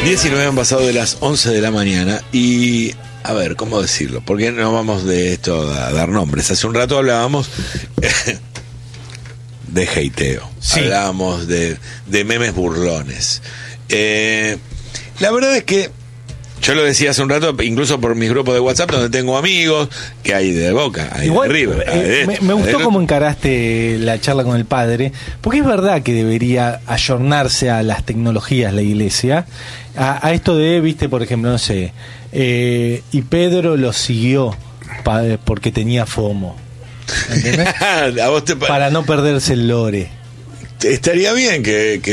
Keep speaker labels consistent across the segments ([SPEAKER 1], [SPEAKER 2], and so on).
[SPEAKER 1] 19 han pasado de las 11 de la mañana y, a ver, ¿cómo decirlo? Porque no vamos de esto a dar nombres. Hace un rato hablábamos de hateo, sí. Hablábamos de memes burlones. La verdad es que yo lo decía hace un rato, incluso por mis grupos de WhatsApp, donde tengo amigos, que hay de Boca, hay igual, de River.
[SPEAKER 2] Me gustó cómo encaraste la charla con el padre, porque es verdad que debería ayornarse a las tecnologías la iglesia, a esto de, viste, por ejemplo, no sé, y Pedro lo siguió porque tenía FOMO. ¿Entendés?
[SPEAKER 1] ¿A vos
[SPEAKER 2] para no perderse el lore.
[SPEAKER 1] Estaría bien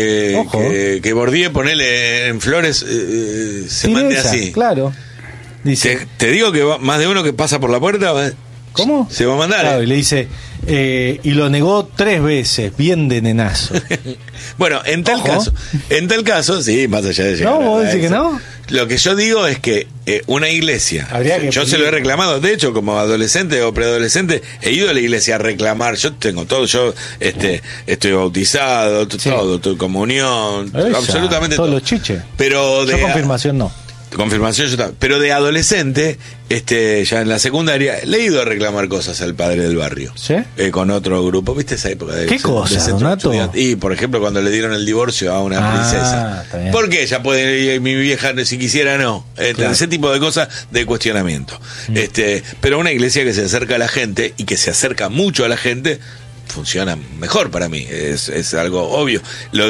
[SPEAKER 1] que Bordier, ponele en Flores, se mande así.
[SPEAKER 2] Claro. Dice,
[SPEAKER 1] te digo que más de uno que pasa por la puerta.
[SPEAKER 2] ¿Cómo?
[SPEAKER 1] Se va a mandar.
[SPEAKER 2] Claro, y le dice, y lo negó 3 veces, bien de nenazo.
[SPEAKER 1] Bueno, en tal caso, sí, más allá de llegar.
[SPEAKER 2] No, vos decís que no.
[SPEAKER 1] Lo que yo digo es que una iglesia, yo se lo he reclamado, de hecho, como adolescente o preadolescente, he ido a la iglesia a reclamar, yo tengo todo, yo estoy bautizado, todo, comunión, absolutamente
[SPEAKER 2] todo.
[SPEAKER 1] Todos
[SPEAKER 2] los chiches.
[SPEAKER 1] Pero
[SPEAKER 2] yo confirmación no.
[SPEAKER 1] Confirmación yo también. Pero de adolescente, ya en la secundaria, le he ido a reclamar cosas al padre del barrio.
[SPEAKER 2] ¿Sí?
[SPEAKER 1] Con otro grupo. ¿Viste esa época de
[SPEAKER 2] ¿Qué cosa, Donato?
[SPEAKER 1] Y, por ejemplo, cuando le dieron el divorcio a una princesa. Porque ella puede, mi vieja, si quisiera, no. Claro. Ese tipo de cosas de cuestionamiento. Pero una iglesia que se acerca a la gente y que se acerca mucho a la gente, funciona mejor para mí, es algo obvio.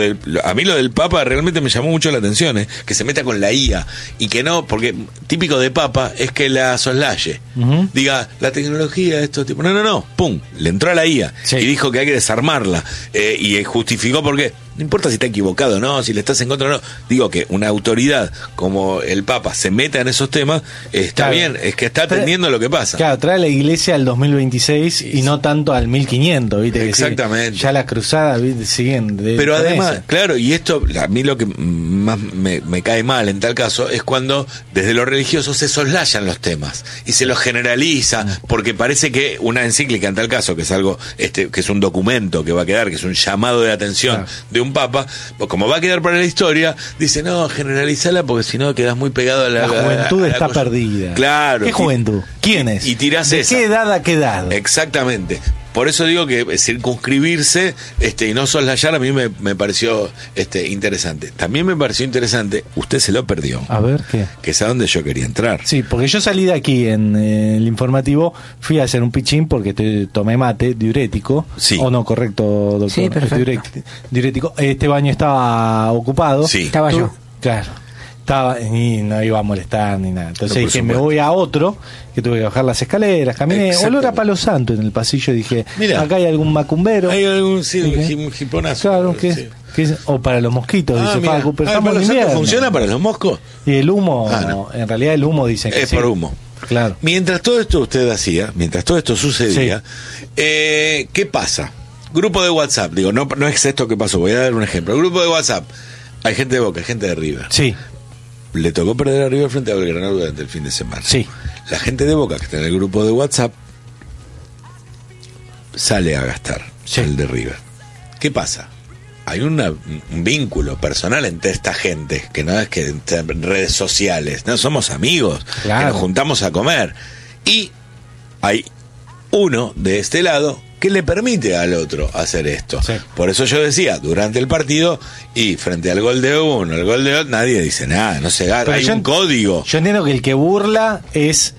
[SPEAKER 1] A mí lo del Papa realmente me llamó mucho la atención, que se meta con la IA y que no, porque típico de Papa es que la soslaye, diga la tecnología, esto tipo, no, pum, le entró a la IA y dijo que hay que desarmarla, y justificó porque no importa si está equivocado o no, si le estás en contra o no. Digo que una autoridad como el Papa se meta en esos temas, está bien, es que está atendiendo lo que pasa.
[SPEAKER 2] Claro, trae la iglesia al 2026 y no tanto al 1500, ¿viste?
[SPEAKER 1] Exactamente.
[SPEAKER 2] Ya las cruzadas siguen.
[SPEAKER 1] Pero además, claro, y esto, a mí lo que más me cae mal en tal caso es cuando desde lo religioso se soslayan los temas y se los generaliza, porque parece que una encíclica en tal caso, que es algo, que es un documento que va a quedar, que es un llamado de atención de un Papa, pues como va a quedar para la historia, dice, no, generalizala porque si no quedas muy pegado a la
[SPEAKER 2] juventud está perdida.
[SPEAKER 1] Claro.
[SPEAKER 2] ¿Qué juventud? ¿Quién es?
[SPEAKER 1] Y tirás
[SPEAKER 2] ¿De
[SPEAKER 1] esa.
[SPEAKER 2] qué edad a qué edad?
[SPEAKER 1] Exactamente. Por eso digo que circunscribirse y no soslayar a mí me pareció interesante. También me pareció interesante, usted se lo perdió.
[SPEAKER 2] A ver, ¿qué?
[SPEAKER 1] Que es a donde yo quería entrar.
[SPEAKER 2] Sí, porque yo salí de aquí en el informativo, fui a hacer un pichín porque tomé mate, diurético.
[SPEAKER 1] Sí.
[SPEAKER 2] ¿O no, correcto, doctor?
[SPEAKER 3] Sí, perfecto.
[SPEAKER 2] Diurético. Este baño estaba ocupado.
[SPEAKER 1] Sí.
[SPEAKER 3] Estaba yo.
[SPEAKER 2] Claro. Y no iba a molestar ni nada. Entonces
[SPEAKER 1] no,
[SPEAKER 2] dije, me voy a otro, que tuve que bajar las escaleras, caminé, olor a palo santo en el pasillo, dije, mirá, acá hay algún macumbero.
[SPEAKER 1] Hay algún jiponazo.
[SPEAKER 2] Claro, o para los mosquitos, dice Facu, pero estamos en invierno.
[SPEAKER 1] ¿Funciona para los moscos?
[SPEAKER 2] Y el humo, en realidad el humo dicen que
[SPEAKER 1] es por humo.
[SPEAKER 2] Claro.
[SPEAKER 1] Mientras todo esto mientras todo esto sucedía, ¿qué pasa? Grupo de WhatsApp, digo, no es esto que pasó, voy a dar un ejemplo. Grupo de WhatsApp, hay gente de Boca, hay gente de River.
[SPEAKER 2] Sí.
[SPEAKER 1] Le tocó perder a River frente a Belgrano durante el fin de semana.
[SPEAKER 2] Sí.
[SPEAKER 1] La gente de Boca que está en el grupo de WhatsApp sale a gastar el de River. ¿Qué pasa? Hay un vínculo personal entre esta gente, que no es que en redes sociales, no somos amigos,
[SPEAKER 2] claro,
[SPEAKER 1] que nos juntamos a comer. Y hay uno de este lado que le permite al otro hacer esto. Sí. Por eso yo decía, durante el partido y frente al gol de uno, el gol de otro, nadie dice nada, no se gana, hay un código.
[SPEAKER 2] Yo entiendo que el que burla es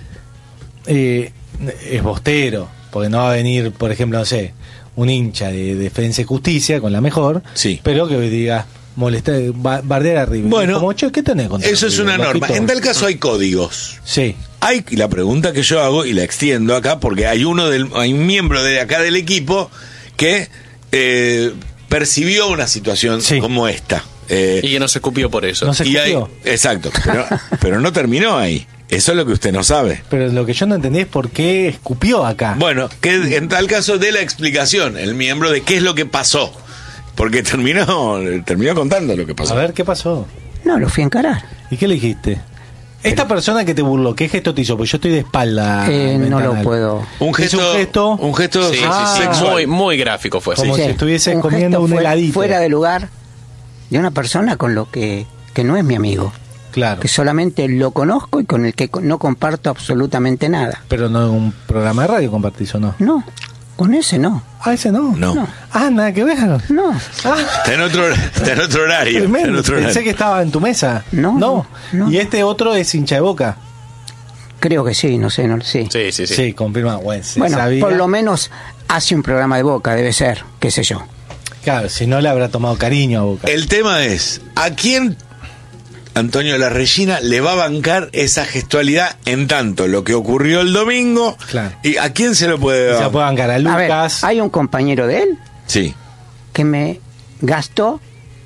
[SPEAKER 2] bostero, porque no va a venir, por ejemplo, no sé, un hincha de Defensa y Justicia con la mejor, pero que diga, bardear arriba.
[SPEAKER 1] Bueno,
[SPEAKER 2] como, ¿qué tenés contra
[SPEAKER 1] eso es una norma. En tal caso hay códigos.
[SPEAKER 2] Sí.
[SPEAKER 1] Y la pregunta que yo hago, y la extiendo acá, porque hay un miembro de acá del equipo que percibió una situación como esta.
[SPEAKER 4] Y que no se escupió por eso.
[SPEAKER 2] ¿No se escupió?
[SPEAKER 1] Exacto, pero no terminó ahí. Eso es lo que usted no sabe.
[SPEAKER 2] Pero lo que yo no entendí es por qué escupió acá.
[SPEAKER 1] Bueno, que en tal caso dé la explicación, el miembro, de qué es lo que pasó. Porque terminó contando lo que pasó.
[SPEAKER 2] A ver, ¿qué pasó?
[SPEAKER 3] No, lo fui a encarar.
[SPEAKER 2] ¿Y qué le dijiste? Esta persona que te burló, ¿qué gesto te hizo? Porque yo estoy de espalda.
[SPEAKER 3] No lo puedo.
[SPEAKER 1] Un gesto
[SPEAKER 4] sí,
[SPEAKER 1] sexual.
[SPEAKER 4] Muy gráfico fue.
[SPEAKER 2] Como si estuviese comiendo un heladito.
[SPEAKER 3] Fuera de lugar de una persona con lo que no es mi amigo.
[SPEAKER 2] Claro.
[SPEAKER 3] Que solamente lo conozco y con el que no comparto absolutamente nada.
[SPEAKER 2] Pero no en un programa de radio compartís, ¿o no?
[SPEAKER 3] No, con ese no.
[SPEAKER 2] Ah, ese no.
[SPEAKER 1] No.
[SPEAKER 2] Ah, nada que ver.
[SPEAKER 3] No.
[SPEAKER 2] Ah,
[SPEAKER 1] Está en otro horario.
[SPEAKER 2] tremendo.
[SPEAKER 1] Está en otro
[SPEAKER 2] Pensé
[SPEAKER 1] horario.
[SPEAKER 2] que estaba en tu mesa.
[SPEAKER 3] No.
[SPEAKER 2] Y este otro es hincha de Boca.
[SPEAKER 3] Creo que sí, no sé, sí.
[SPEAKER 4] Sí.
[SPEAKER 2] Sí, confirma. Bueno, sabía.
[SPEAKER 3] Por lo menos hace un programa de Boca, debe ser, qué sé yo.
[SPEAKER 2] Claro, si no le habrá tomado cariño a Boca.
[SPEAKER 1] El tema es, ¿a quién Antonio La Regina le va a bancar esa gestualidad en tanto lo que ocurrió el domingo?
[SPEAKER 2] Claro.
[SPEAKER 1] ¿Y a quién se lo puede
[SPEAKER 2] Se la puede bancar a
[SPEAKER 3] A ver,
[SPEAKER 2] Lucas.
[SPEAKER 3] hay un compañero de él
[SPEAKER 1] Sí.
[SPEAKER 3] que me gastó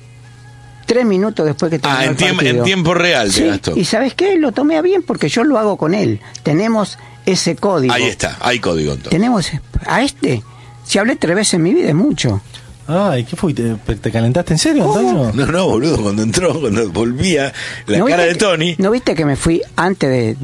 [SPEAKER 3] 3 minutos después que terminó el partido.
[SPEAKER 1] En tiempo real
[SPEAKER 3] Sí,
[SPEAKER 1] te gastó.
[SPEAKER 3] y ¿sabes qué? Lo tomé a bien porque yo lo hago con él. Tenemos ese código.
[SPEAKER 1] Ahí está, hay código entonces.
[SPEAKER 3] Tenemos a si hablé 3 veces en mi vida es mucho.
[SPEAKER 2] Ay, ¿qué fue? ¿Te calentaste en serio, Antonio?
[SPEAKER 1] No, boludo, cuando volvía, la
[SPEAKER 3] ¿No
[SPEAKER 1] cara
[SPEAKER 3] viste
[SPEAKER 1] de Tony.
[SPEAKER 3] ¿No viste que me fui antes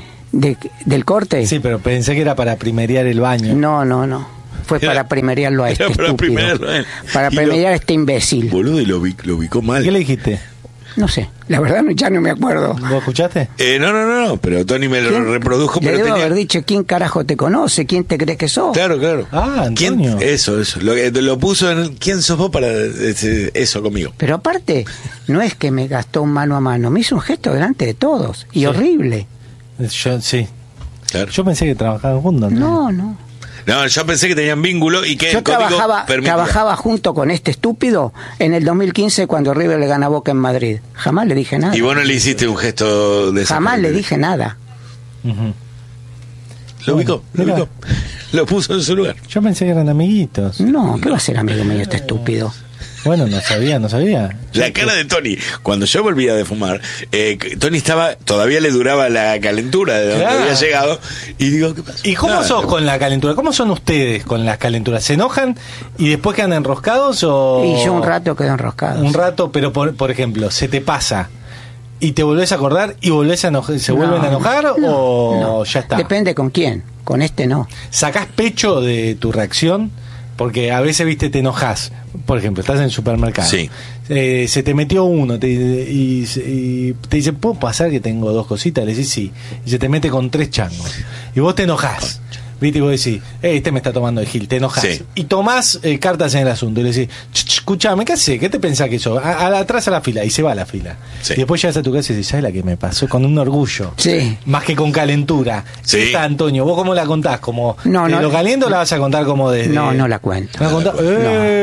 [SPEAKER 3] del corte?
[SPEAKER 2] Sí, pero pensé que era para primerear el baño.
[SPEAKER 3] No. Fue
[SPEAKER 1] Era-
[SPEAKER 3] para primerearlo a
[SPEAKER 1] era
[SPEAKER 3] este
[SPEAKER 1] para
[SPEAKER 3] estúpido.
[SPEAKER 1] primerearlo a él.
[SPEAKER 3] Para
[SPEAKER 1] Y
[SPEAKER 3] primerear a este imbécil.
[SPEAKER 1] Boludo, y lo ubicó mal.
[SPEAKER 2] ¿Qué le dijiste?
[SPEAKER 3] No sé, la verdad ya no me acuerdo.
[SPEAKER 2] ¿Vos escuchaste?
[SPEAKER 1] No, pero Tony me lo
[SPEAKER 3] ¿Quién?
[SPEAKER 1] reprodujo,
[SPEAKER 3] Le
[SPEAKER 1] pero
[SPEAKER 3] debo
[SPEAKER 1] tenía...
[SPEAKER 3] haber dicho quién carajo te conoce, quién te crees que sos.
[SPEAKER 1] Claro.
[SPEAKER 2] Ah, Antonio.
[SPEAKER 1] Eso. Lo puso en ¿quién sos vos para eso conmigo?
[SPEAKER 3] Pero aparte, no es que me gastó un mano a mano, me hizo un gesto delante de todos y
[SPEAKER 2] Sí.
[SPEAKER 3] horrible.
[SPEAKER 2] Sí.
[SPEAKER 1] Claro.
[SPEAKER 2] Yo pensé que trabajaban juntos.
[SPEAKER 3] No.
[SPEAKER 1] No, yo pensé que tenían vínculo y que
[SPEAKER 3] Yo
[SPEAKER 1] el código permitía.
[SPEAKER 3] trabajaba junto con este estúpido en el 2015 cuando River le gana a Boca en Madrid. Jamás le dije nada.
[SPEAKER 1] Y vos no le hiciste un gesto de esa
[SPEAKER 3] Jamás le
[SPEAKER 1] manera.
[SPEAKER 3] dije nada.
[SPEAKER 2] Ujú.
[SPEAKER 1] Lo ubicó. Lo puso en su lugar.
[SPEAKER 2] Yo pensé que eran amiguitos.
[SPEAKER 3] No, ¿qué va a ser amigo mío este estúpido?
[SPEAKER 2] Bueno, no sabía.
[SPEAKER 1] La cara de Tony, cuando yo volvía de fumar, Tony todavía le duraba la calentura de donde
[SPEAKER 2] Claro.
[SPEAKER 1] había llegado. Y digo, ¿qué pasó?
[SPEAKER 2] ¿Y cómo
[SPEAKER 1] Nada,
[SPEAKER 2] sos con la calentura? ¿Cómo son ustedes con las calenturas? ¿Se enojan y después quedan enroscados o...?
[SPEAKER 3] Y yo un rato quedo enroscado.
[SPEAKER 2] Un rato, pero por ejemplo, ¿se te pasa y te volvés a acordar y volvés a enojar, se
[SPEAKER 3] No,
[SPEAKER 2] vuelven a enojar o
[SPEAKER 3] no.
[SPEAKER 2] ya está?
[SPEAKER 3] Depende con quién. Con este no.
[SPEAKER 2] ¿Sacás pecho de tu reacción? Porque a veces, viste, te enojas. Por ejemplo, estás en el supermercado.
[SPEAKER 1] Sí.
[SPEAKER 2] Se te metió uno y te dice, ¿puedo pasar que tengo 2 cositas? Le decís sí. Y se te mete con 3 changos. Y vos te enojás. ¿Viste? Y vos decís, este me está tomando de gil. Te enojás.
[SPEAKER 1] Sí.
[SPEAKER 2] Y tomás cartas en el asunto. Y le decís, escuchame, ¿qué haces? ¿Qué te pensás que sos? Atrás a la fila. Y se va a la fila.
[SPEAKER 1] Sí.
[SPEAKER 2] Y después llegas a tu casa y dices, ¿sabes la que me pasó? Con un orgullo.
[SPEAKER 3] Sí.
[SPEAKER 2] Más que con calentura.
[SPEAKER 1] Sí.
[SPEAKER 2] Esta, Antonio, ¿vos cómo la contás? ¿Como
[SPEAKER 3] No,
[SPEAKER 2] de
[SPEAKER 3] no.
[SPEAKER 2] lo caliente o la vas a contar como de...?
[SPEAKER 3] No la cuento.
[SPEAKER 2] ¿La contás?
[SPEAKER 1] No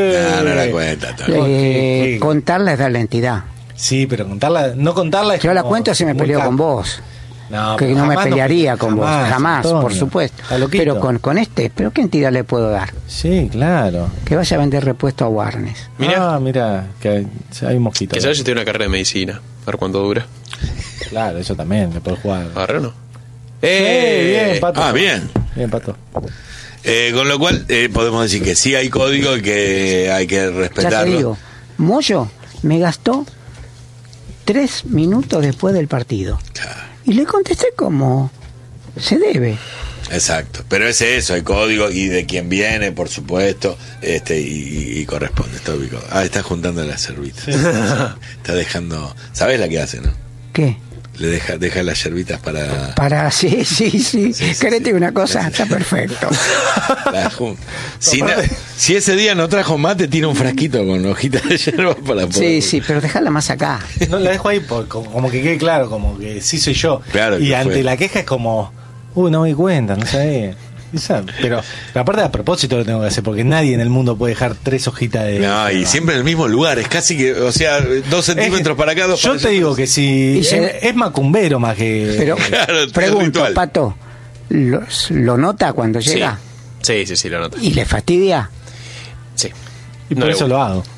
[SPEAKER 1] la cuenta, Tony.
[SPEAKER 2] ¿Qué?
[SPEAKER 3] Contarla es darle entidad.
[SPEAKER 2] Sí, pero contarla, no contarla es
[SPEAKER 3] Yo la
[SPEAKER 2] como
[SPEAKER 3] cuento si me
[SPEAKER 2] muy
[SPEAKER 3] peleo
[SPEAKER 2] cap-
[SPEAKER 3] con vos.
[SPEAKER 2] No,
[SPEAKER 3] Que
[SPEAKER 2] pero
[SPEAKER 3] no me
[SPEAKER 2] jamás
[SPEAKER 3] pelearía con vos. Jamás,
[SPEAKER 2] Antonio.
[SPEAKER 3] por supuesto.
[SPEAKER 2] Está loquito.
[SPEAKER 3] Pero con este, ¿pero qué entidad le puedo dar?
[SPEAKER 2] Sí, claro.
[SPEAKER 3] Que vaya a vender repuesto a Warnes.
[SPEAKER 4] Mirá.
[SPEAKER 2] Mira, que hay mosquitos.
[SPEAKER 4] Que sabes si tiene una carrera de medicina. A ver cuánto dura.
[SPEAKER 2] Claro, eso también, le puedes jugar.
[SPEAKER 4] Ahora no.
[SPEAKER 2] Bien, Pato.
[SPEAKER 1] Ah, bien.
[SPEAKER 2] Bien, Pato.
[SPEAKER 1] Con lo cual, podemos decir que sí hay código y que hay que
[SPEAKER 3] Ya te
[SPEAKER 1] respetarlo.
[SPEAKER 3] digo, Moyo me gastó 3 minutos después del partido.
[SPEAKER 1] Claro.
[SPEAKER 3] Y le contesté como se debe.
[SPEAKER 1] Exacto, pero es eso, hay código y de quién viene, por supuesto, y corresponde, está ubicado. Está juntando las cervitas. Está dejando, ¿sabes la que hace, no?
[SPEAKER 3] ¿Qué?
[SPEAKER 1] Le deja las yerbitas para
[SPEAKER 3] Sí.
[SPEAKER 1] Sí,
[SPEAKER 3] Querete
[SPEAKER 1] sí.
[SPEAKER 3] una cosa, está perfecto.
[SPEAKER 1] si ese día no trajo mate, tiene un frasquito con hojitas de yerba para poder.
[SPEAKER 3] Sí, pero dejala más acá.
[SPEAKER 2] No, la dejo ahí como que quede claro, como que sí soy yo.
[SPEAKER 1] Claro
[SPEAKER 2] y
[SPEAKER 1] que
[SPEAKER 2] ante
[SPEAKER 1] fue.
[SPEAKER 2] la queja es como, no me di cuenta, no sabía. Pero aparte a propósito lo tengo que hacer, porque nadie en el mundo puede dejar 3 hojitas de...
[SPEAKER 1] No, y siempre en el mismo lugar, es casi que, o sea, 2 centímetros para acá, 2
[SPEAKER 2] Yo
[SPEAKER 1] para
[SPEAKER 2] te
[SPEAKER 1] allá.
[SPEAKER 2] digo que si
[SPEAKER 3] Y se-
[SPEAKER 2] es macumbero más que...
[SPEAKER 3] Pero
[SPEAKER 1] Claro, es
[SPEAKER 3] pregunto,
[SPEAKER 1] ritual.
[SPEAKER 3] Pato, ¿lo nota cuando
[SPEAKER 4] Sí.
[SPEAKER 3] llega?
[SPEAKER 4] Sí, lo noto.
[SPEAKER 3] ¿Y le fastidia?
[SPEAKER 4] Sí.
[SPEAKER 2] Y
[SPEAKER 4] No
[SPEAKER 2] por
[SPEAKER 4] le
[SPEAKER 2] eso
[SPEAKER 4] gusta.
[SPEAKER 2] lo hago.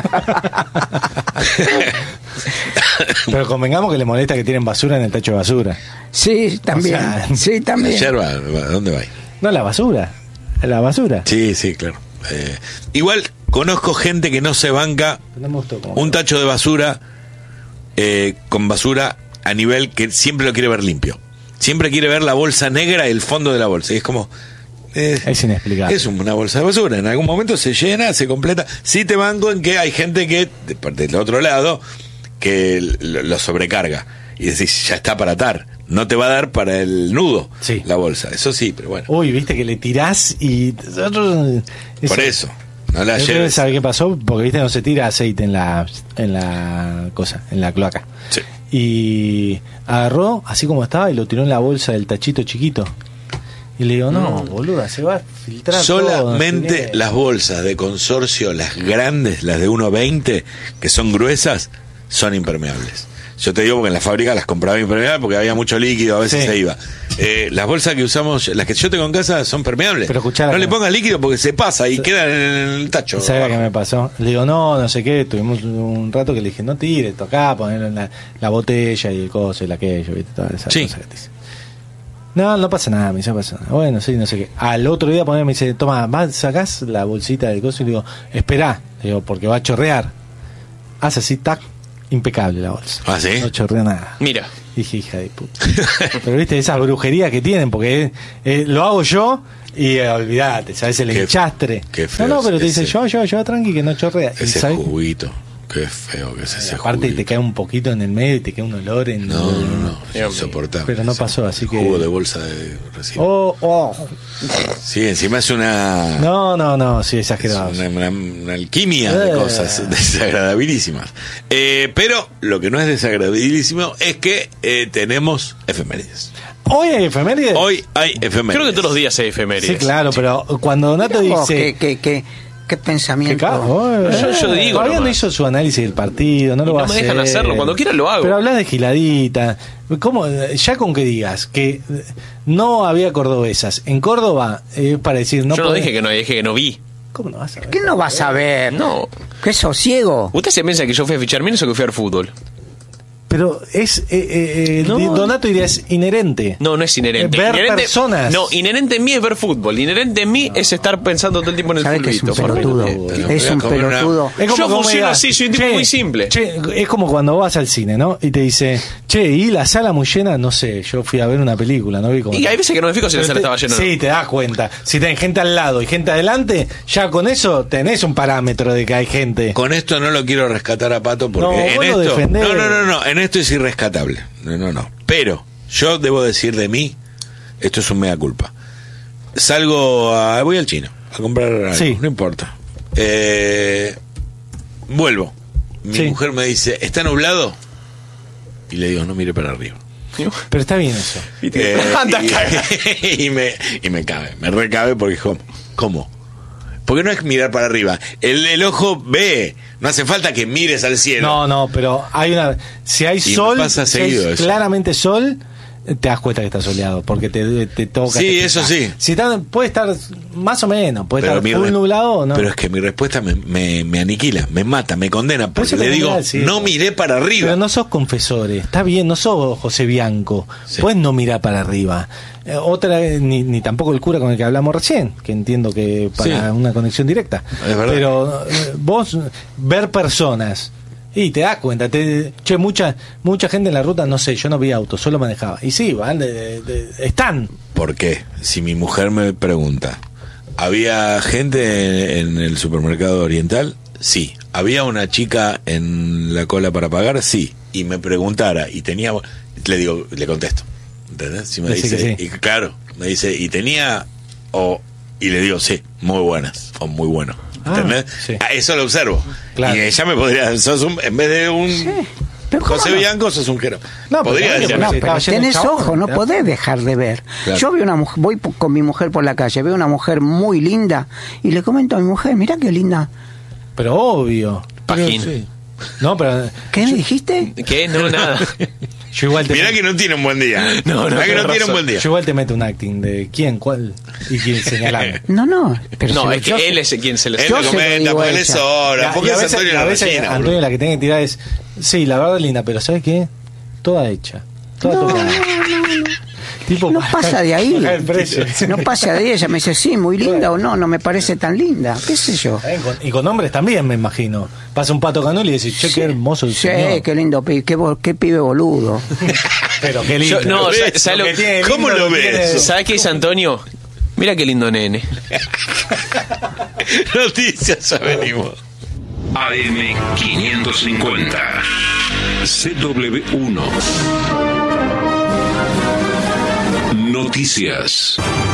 [SPEAKER 2] Pero convengamos que le molesta que tienen basura en el tacho de basura.
[SPEAKER 3] Sí, también.
[SPEAKER 2] O sea,
[SPEAKER 3] sí,
[SPEAKER 1] La
[SPEAKER 3] también.
[SPEAKER 1] yerba, ¿a dónde va?
[SPEAKER 2] No, la basura. La basura.
[SPEAKER 1] Sí, claro. Igual conozco gente que no se banca
[SPEAKER 2] No me gustó como-
[SPEAKER 1] un tacho de basura con basura a nivel que siempre lo quiere ver limpio. Siempre quiere ver la bolsa negra, el fondo de la bolsa. Y es como...
[SPEAKER 2] Es inexplicable.
[SPEAKER 1] Es una bolsa de basura. En algún momento se llena, se completa. Sí te banco en que hay gente que, del otro lado, que lo sobrecarga. y decís, ya está para atar. No te va a dar para el nudo
[SPEAKER 2] Sí.
[SPEAKER 1] la bolsa. Eso sí, pero bueno.
[SPEAKER 2] Uy, viste que le tirás y...
[SPEAKER 1] Por eso. No la
[SPEAKER 2] Yo
[SPEAKER 1] lleves.
[SPEAKER 2] ¿Sabe qué pasó? Porque viste no se tira aceite en la cosa, en la cloaca.
[SPEAKER 1] Sí.
[SPEAKER 2] Y agarró así como estaba y lo tiró en la bolsa del tachito chiquito. Y le digo, no, boluda, se va a filtrar
[SPEAKER 1] Solamente
[SPEAKER 2] todo, no sé qué.
[SPEAKER 1] las bolsas de consorcio, las grandes, las de 1.20, que son gruesas, son impermeables. Yo te digo porque en la fábrica las compraba impermeables porque había mucho líquido, a veces
[SPEAKER 2] Sí.
[SPEAKER 1] se iba. Las bolsas que usamos, las que yo tengo en casa, son permeables.
[SPEAKER 2] Pero escuchá la
[SPEAKER 1] no le
[SPEAKER 2] que-
[SPEAKER 1] pongas líquido porque se pasa y quedan en el tacho.
[SPEAKER 2] ¿Sabes qué me pasó? Le digo, no sé qué. Tuvimos un rato que le dije, no tires, tocá, poner en la botella y el coso y aquello, ¿viste? Todas esas
[SPEAKER 1] Sí.
[SPEAKER 2] cosas que te dicen. No pasa nada, me dice, no pasa nada. Bueno, sí, no sé qué. Al otro día me dice, toma, sacás la bolsita del coso y le digo, esperá, le digo, porque va a chorrear. Hace así, tac, impecable la bolsa.
[SPEAKER 1] ¿Ah, sí?
[SPEAKER 2] No chorrea nada.
[SPEAKER 4] Mira.
[SPEAKER 2] Dije, hija de puta. Pero viste esas brujerías que tienen, porque lo hago yo y olvídate, ¿sabes? El
[SPEAKER 1] Qué-
[SPEAKER 2] enchastre.
[SPEAKER 1] qué feo
[SPEAKER 2] No, pero te
[SPEAKER 1] ese-
[SPEAKER 2] dice, yo, tranqui, que no chorrea. Y
[SPEAKER 1] Ese
[SPEAKER 2] ¿sabes?
[SPEAKER 1] juguito. Qué feo que es ese
[SPEAKER 2] Aparte
[SPEAKER 1] juguito.
[SPEAKER 2] te cae un poquito en el medio y te queda un olor en...
[SPEAKER 1] No, es
[SPEAKER 4] Dios mío.
[SPEAKER 1] insoportable.
[SPEAKER 2] Pero no
[SPEAKER 1] Ese
[SPEAKER 2] pasó, así que...
[SPEAKER 1] Jugo de bolsa de recién.
[SPEAKER 2] Oh.
[SPEAKER 1] Sí, encima es una...
[SPEAKER 2] No, sí,
[SPEAKER 1] Es
[SPEAKER 2] exagerado.
[SPEAKER 1] una alquimia de cosas desagradabilísimas. Pero lo que no es desagradabilísimo es que tenemos efemérides.
[SPEAKER 2] Hoy hay efemérides.
[SPEAKER 1] Hoy hay efemérides.
[SPEAKER 4] Creo que todos los días hay efemérides.
[SPEAKER 2] Sí, claro, pero cuando Donato
[SPEAKER 3] Mirá vos,
[SPEAKER 2] dice...
[SPEAKER 3] ¿Qué pensamiento?
[SPEAKER 4] Yo digo
[SPEAKER 2] todavía no
[SPEAKER 4] nomás.
[SPEAKER 2] hizo su análisis del partido, no lo
[SPEAKER 4] Y
[SPEAKER 2] va
[SPEAKER 4] no
[SPEAKER 2] a
[SPEAKER 4] me
[SPEAKER 2] hacer.
[SPEAKER 4] dejan hacerlo, cuando quiera lo hago.
[SPEAKER 2] Pero hablas de giladita. ¿Cómo? Ya con que digas que no había cordobesas en Córdoba, para decir no
[SPEAKER 4] Yo no
[SPEAKER 2] podés-
[SPEAKER 4] dije que no, dije que no vi.
[SPEAKER 2] ¿Cómo no vas a ver?
[SPEAKER 3] ¿Qué no vas a ver?
[SPEAKER 4] No.
[SPEAKER 3] ¿Qué sos ciego?
[SPEAKER 4] ¿Usted se piensa que yo fui a fichar menos o que fui al fútbol?
[SPEAKER 2] Pero es
[SPEAKER 4] No.
[SPEAKER 2] Donato diría es inherente.
[SPEAKER 4] No, no es inherente.
[SPEAKER 2] Ver
[SPEAKER 4] Inherente-
[SPEAKER 2] personas.
[SPEAKER 4] No, inherente en mí es ver fútbol. Inherente en mí es estar pensando todo el tiempo en el
[SPEAKER 3] ¿Sabes que es un
[SPEAKER 4] fulbito.
[SPEAKER 3] pelotudo?
[SPEAKER 1] Pero
[SPEAKER 3] Es
[SPEAKER 1] voy a
[SPEAKER 3] un
[SPEAKER 1] comer una-
[SPEAKER 3] pelotudo.
[SPEAKER 2] Es como
[SPEAKER 4] Yo
[SPEAKER 2] que vos me
[SPEAKER 4] funciono
[SPEAKER 2] digas,
[SPEAKER 4] así, soy un tipo muy simple.
[SPEAKER 2] Es como cuando vas al cine, ¿no? Y te dice, y la sala muy llena, no sé, yo fui a ver una película, no vi cómo.
[SPEAKER 4] Y hay veces que no me fijo si la sala estaba llena o no.
[SPEAKER 2] Sí, te das cuenta. Si tenés gente al lado y gente adelante, ya con eso tenés un parámetro de que hay gente.
[SPEAKER 1] Con esto no lo quiero rescatar a Pato porque
[SPEAKER 2] No,
[SPEAKER 1] en
[SPEAKER 2] vos lo
[SPEAKER 1] esto...
[SPEAKER 2] defendés.
[SPEAKER 1] No, en esto es irrescatable. No. Pero yo debo decir de mí, esto es un mea culpa. Voy al chino a comprar algo,
[SPEAKER 2] Sí.
[SPEAKER 1] no importa. Vuelvo. Mi
[SPEAKER 2] Sí.
[SPEAKER 1] mujer me dice, ¿está nublado? Y le digo, no mire para arriba.
[SPEAKER 2] Pero está bien eso.
[SPEAKER 4] Anda, caga.
[SPEAKER 1] y me cabe, me recabe porque dijo, ¿cómo? Porque no es mirar para arriba. El ojo ve. No hace falta que mires al cielo.
[SPEAKER 2] No, pero hay una. Si hay
[SPEAKER 1] Y me
[SPEAKER 2] sol,
[SPEAKER 1] pasa
[SPEAKER 2] si hay
[SPEAKER 1] seguido eso.
[SPEAKER 2] claramente sol, te das cuenta que está soleado, porque te toca.
[SPEAKER 1] Sí,
[SPEAKER 2] te
[SPEAKER 1] eso
[SPEAKER 2] pica.
[SPEAKER 1] sí.
[SPEAKER 2] Si puede estar más o menos, puede
[SPEAKER 1] Pero
[SPEAKER 2] estar full nublado o no.
[SPEAKER 1] Pero es que mi respuesta me aniquila, me mata, me condena.
[SPEAKER 2] Por
[SPEAKER 1] Porque
[SPEAKER 2] eso
[SPEAKER 1] le
[SPEAKER 2] te
[SPEAKER 1] digo,
[SPEAKER 2] mirá al cielo.
[SPEAKER 1] no miré para arriba.
[SPEAKER 2] Pero no sos confesores, está bien, no sos José Bianco,
[SPEAKER 1] Sí.
[SPEAKER 2] puedes no mirar para arriba. Ni tampoco el cura con el que hablamos recién, que entiendo que para
[SPEAKER 1] Sí.
[SPEAKER 2] una conexión directa.
[SPEAKER 1] Es verdad.
[SPEAKER 2] Pero vos ver personas y te das cuenta, mucha gente en la ruta, no sé, yo no vi autos, solo manejaba. Y sí, van, están.
[SPEAKER 1] ¿Por qué? Si mi mujer me pregunta, ¿había gente en el supermercado oriental? Sí. ¿Había una chica en la cola para pagar? Sí. Y me preguntara y tenía... le contesto. ¿Entendés? Si me
[SPEAKER 2] Dice
[SPEAKER 1] dice,
[SPEAKER 2] que sí.
[SPEAKER 1] y claro, me dice, ¿y tenía? Y le digo, sí, muy buenas, o muy bueno. ¿Entendés?
[SPEAKER 2] Sí.
[SPEAKER 1] Eso lo observo.
[SPEAKER 2] Claro.
[SPEAKER 1] Y ella me podría, en vez de un
[SPEAKER 3] Pero ¿cómo
[SPEAKER 1] José
[SPEAKER 3] no?
[SPEAKER 1] Bianco, sos un jero.
[SPEAKER 2] No, pero
[SPEAKER 1] podría
[SPEAKER 2] también
[SPEAKER 1] decir.
[SPEAKER 2] no,
[SPEAKER 3] No,
[SPEAKER 2] estaba
[SPEAKER 3] pero
[SPEAKER 2] lleno de
[SPEAKER 3] tenés
[SPEAKER 2] chabones,
[SPEAKER 3] ojo, no
[SPEAKER 2] ¿verdad?
[SPEAKER 3] podés dejar de ver.
[SPEAKER 1] Claro.
[SPEAKER 3] Yo veo una mujer, con mi mujer por la calle, veo una mujer muy linda y le comento a mi mujer, mirá qué linda.
[SPEAKER 2] Pero obvio.
[SPEAKER 4] Pajín.
[SPEAKER 2] Pero sí. No, pero
[SPEAKER 3] ¿Qué me dijiste?
[SPEAKER 4] ¿Qué? No, nada.
[SPEAKER 2] yo igual te
[SPEAKER 1] Mirá que no tiene un buen día.
[SPEAKER 4] No,
[SPEAKER 1] Mirá que
[SPEAKER 4] tenés
[SPEAKER 1] no tiene un
[SPEAKER 4] razón.
[SPEAKER 1] buen día.
[SPEAKER 2] Yo igual te meto un acting de quién, cuál y quién señalando.
[SPEAKER 3] No, pero
[SPEAKER 4] No,
[SPEAKER 3] se
[SPEAKER 4] es
[SPEAKER 3] lo-
[SPEAKER 4] que él es quien se le
[SPEAKER 1] Él
[SPEAKER 3] Yo
[SPEAKER 1] me
[SPEAKER 3] se lo
[SPEAKER 1] comenta,
[SPEAKER 3] digo
[SPEAKER 1] porque
[SPEAKER 3] a
[SPEAKER 1] él es
[SPEAKER 3] ella.
[SPEAKER 1] hora. Porque
[SPEAKER 2] Y a
[SPEAKER 1] es
[SPEAKER 2] veces,
[SPEAKER 1] Antonio
[SPEAKER 2] a
[SPEAKER 1] la
[SPEAKER 2] veces
[SPEAKER 1] Ballena,
[SPEAKER 2] Antonio
[SPEAKER 1] boludo.
[SPEAKER 2] la que tiene que tirar es, sí, la verdad linda, pero ¿sabes qué? Toda hecha. Toda
[SPEAKER 3] No,
[SPEAKER 2] tocada. Tipo,
[SPEAKER 3] no pasa de ahí.
[SPEAKER 2] bajar el precio.
[SPEAKER 3] No pasa de ahí. Ella me dice, sí, muy linda o no, no me parece tan linda. ¿Qué sé yo?
[SPEAKER 2] Y con hombres también, me imagino. Pasa un Pato Canul y decís, che, qué hermoso el
[SPEAKER 3] Sí,
[SPEAKER 2] señor.
[SPEAKER 3] qué lindo, qué pibe boludo.
[SPEAKER 2] Pero qué lindo.
[SPEAKER 4] Yo- no,
[SPEAKER 1] ¿Lo ves?
[SPEAKER 4] ¿sabes lo
[SPEAKER 2] que tiene
[SPEAKER 1] ¿Cómo
[SPEAKER 2] lindo
[SPEAKER 1] lo ves?
[SPEAKER 2] tiene-
[SPEAKER 4] ¿Sabes qué dice Antonio? Mira qué lindo nene.
[SPEAKER 1] Noticias, ya venimos.
[SPEAKER 5] AM 550. CW1 Noticias.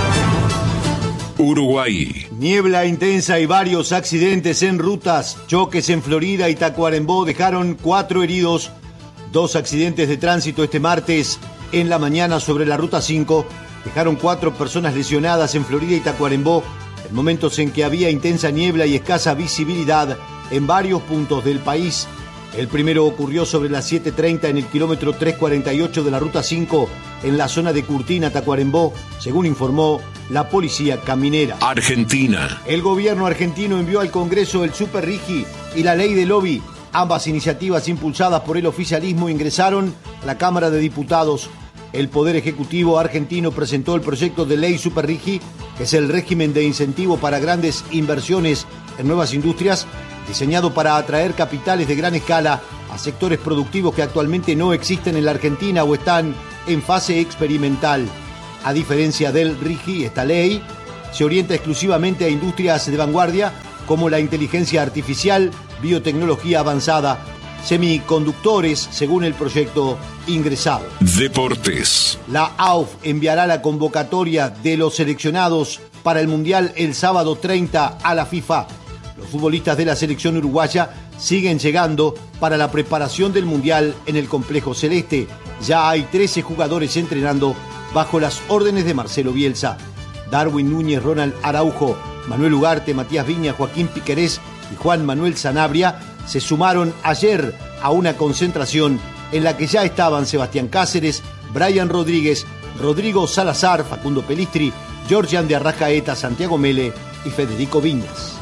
[SPEAKER 5] Uruguay.
[SPEAKER 6] Niebla intensa y varios accidentes en rutas. Choques en Florida y Tacuarembó dejaron 4 heridos. 2 accidentes de tránsito este martes en la mañana sobre la Ruta 5. Dejaron 4 personas lesionadas en Florida y Tacuarembó en momentos en que había intensa niebla y escasa visibilidad en varios puntos del país. El primero ocurrió sobre las 7:30 en el kilómetro 348 de la Ruta 5 en la zona de Curtina, Tacuarembó, según informó la policía caminera.
[SPEAKER 5] Argentina.
[SPEAKER 6] El gobierno argentino envió al Congreso el Super Rigi y la ley de lobby. Ambas iniciativas impulsadas por el oficialismo ingresaron a la Cámara de Diputados. El Poder Ejecutivo argentino presentó el proyecto de ley Super Rigi, que es el régimen de incentivo para grandes inversiones en nuevas industrias, diseñado para atraer capitales de gran escala a sectores productivos que actualmente no existen en la Argentina o están en fase experimental. A diferencia del RIGI, esta ley se orienta exclusivamente a industrias de vanguardia como la inteligencia artificial, biotecnología avanzada, semiconductores, según el proyecto ingresado.
[SPEAKER 5] Deportes.
[SPEAKER 6] La AUF enviará la convocatoria de los seleccionados para el Mundial el sábado 30 a la FIFA. Los futbolistas de la selección uruguaya siguen llegando para la preparación del Mundial en el Complejo Celeste. Ya hay 13 jugadores entrenando bajo las órdenes de Marcelo Bielsa. Darwin Núñez, Ronald Araujo, Manuel Ugarte, Matías Viña, Joaquín Piquerés y Juan Manuel Sanabria se sumaron ayer a una concentración en la que ya estaban Sebastián Cáceres, Brian Rodríguez, Rodrigo Salazar, Facundo Pelistri, Georgian de Arrascaeta, Santiago Mele y Federico Viñas.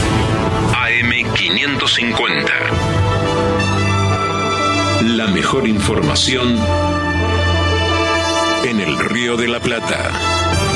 [SPEAKER 5] AM550. La mejor información en el Río de la Plata.